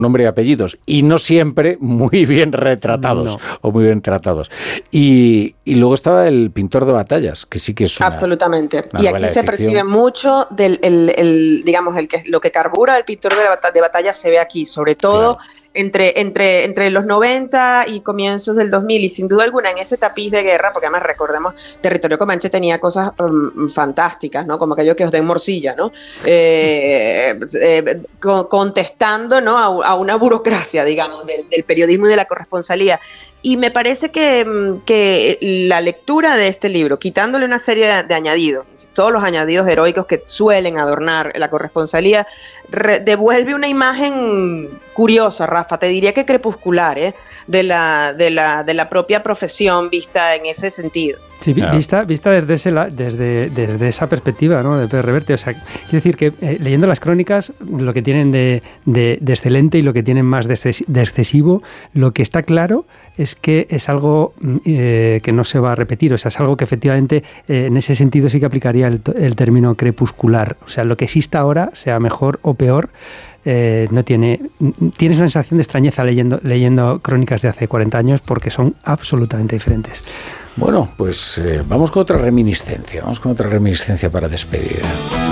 nombre y apellidos, y no siempre muy bien retratados o muy bien tratados. Y luego estaba El pintor de batallas, que sí que es absolutamente. una Y aquí se percibe mucho digamos, lo que carbura El pintor de batallas se ve aquí, sobre todo entre los 90 y comienzos del 2000, y sin duda alguna en ese tapiz de guerra, porque además recordemos, Territorio Comanche tenía cosas fantásticas, ¿no? Como aquello que os den morcilla, ¿no? Contestando, ¿no? a una burocracia, digamos, del periodismo y de la corresponsalía. Y me parece que la lectura de este libro, quitándole una serie de añadidos, todos los añadidos heroicos que suelen adornar la corresponsalía, devuelve una imagen curiosa, Rafa, te diría que crepuscular, de la propia profesión vista en ese sentido. Sí, vista desde esa perspectiva, ¿no? De Pérez Reverte. O sea, quiero decir que leyendo las crónicas, lo que tienen de excelente y lo que tienen más de excesivo, lo que está claro es que es algo que no se va a repetir. O sea, es algo que efectivamente en ese sentido sí que aplicaría el término crepuscular. O sea, lo que exista ahora, sea mejor o peor, no tienes una sensación de extrañeza leyendo crónicas de hace 40 años porque son absolutamente diferentes. Bueno, pues vamos con otra reminiscencia para despedir.